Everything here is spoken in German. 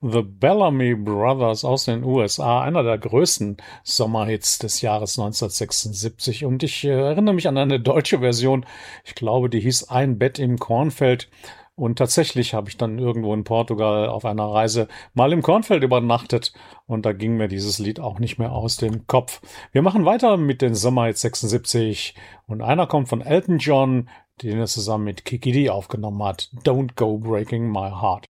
The Bellamy Brothers aus den USA, einer der größten Sommerhits des Jahres 1976. Und ich erinnere mich an eine deutsche Version. Ich glaube, die hieß Ein Bett im Kornfeld. Und tatsächlich habe ich dann irgendwo in Portugal auf einer Reise mal im Kornfeld übernachtet. Und da ging mir dieses Lied auch nicht mehr aus dem Kopf. Wir machen weiter mit den Sommerhits 76. Und einer kommt von Elton John, den er zusammen mit Kiki Dee aufgenommen hat. Don't Go Breaking My Heart.